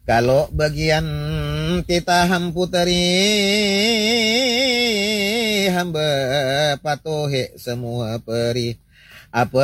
Kalau bagian kita hamputeri hamba patuhe semua peri apa